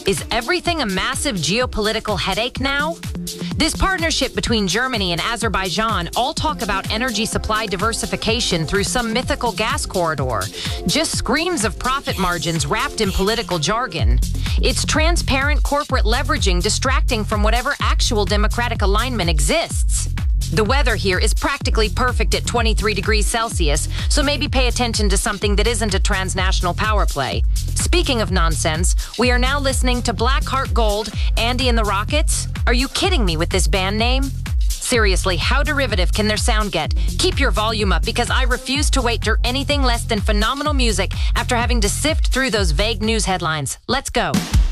Is everything a massive geopolitical headache now? This partnership between Germany and Azerbaijan all talk about energy supply diversification through some mythical gas corridor. Just screams of profit margins wrapped in political jargon. It's transparent corporate leveraging distracting from whatever actual democratic alignment exists. The weather here is practically perfect at 23 degrees Celsius, so maybe pay attention to something that isn't a transnational power play. Speaking of nonsense, we are now listening to Blackheart Gold, Andy and the Rockets. Are you kidding me with this band name? Seriously, how derivative can their sound get? Keep your volume up because I refuse to wait for anything less than phenomenal music after having to sift through those vague news headlines. Let's go.